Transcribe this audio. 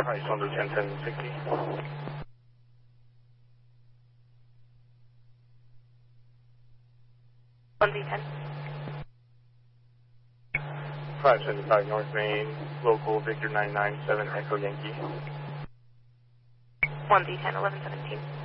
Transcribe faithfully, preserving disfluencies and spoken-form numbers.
Ice one to ten ten sixty. one V ten. five seventy-five North Main, local Victor nine nine seven Echo Yankee. one V ten, eleven seventeen.